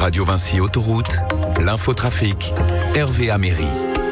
Radio Vinci Autoroute, l'infotrafic, Hervé Améry.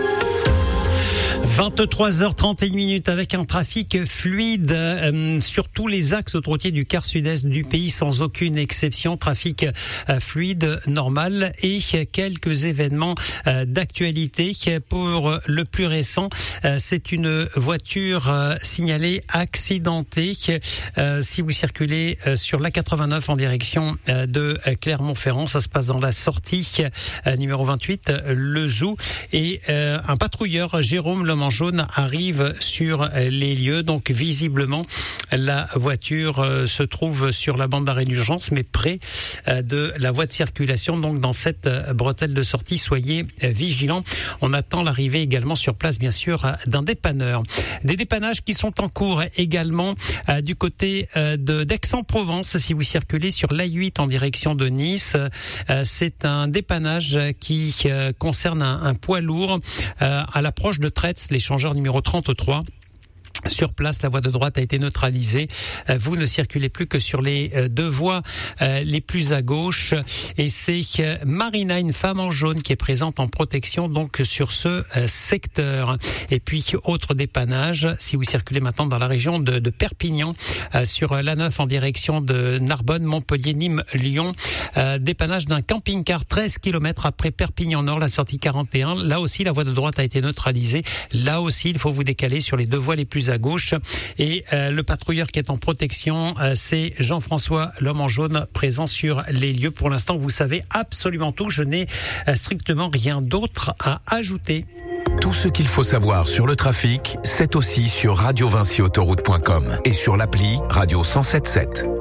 23h31 avec un trafic fluide sur tous les axes autoroutiers du quart sud-est du pays sans aucune exception. Trafic fluide, normal et quelques événements d'actualité. Pour le plus récent, c'est une voiture signalée accidentée. Si vous circulez sur l'A89 en direction de Clermont-Ferrand, ça se passe dans la sortie numéro 28, le Zoo. Et un patrouilleur, Jérôme Le Jaune, arrive sur les lieux. Donc visiblement la voiture se trouve sur la bande d'arrêt d'urgence mais près de la voie de circulation, donc dans cette bretelle de sortie. Soyez vigilants. On attend l'arrivée également sur place bien sûr d'un dépanneur. Des dépannages qui sont en cours également du côté d'Aix-en-Provence. Si vous circulez sur l'A8 en direction de Nice, c'est un dépannage qui concerne un poids lourd à l'approche de Tretz, l'échangeur numéro 33. Sur place, la voie de droite a été neutralisée. Vous ne circulez plus que sur les deux voies les plus à gauche. Et c'est Marina, une femme en jaune, qui est présente en protection donc sur ce secteur. Et puis, autre dépannage, si vous circulez maintenant dans la région de Perpignan, sur l'A9 en direction de Narbonne, Montpellier, Nîmes, Lyon. Dépannage d'un camping-car 13 km après Perpignan Nord, la sortie 41. Là aussi, la voie de droite a été neutralisée. Là aussi, il faut vous décaler sur les deux voies les plus à gauche. Et le patrouilleur qui est en protection, c'est Jean-François, l'homme en jaune, présent sur les lieux. Pour l'instant, vous savez absolument tout. Je n'ai strictement rien d'autre à ajouter. Tout ce qu'il faut savoir sur le trafic, c'est aussi sur radiovinciautoroute.com et sur l'appli Radio 107.7.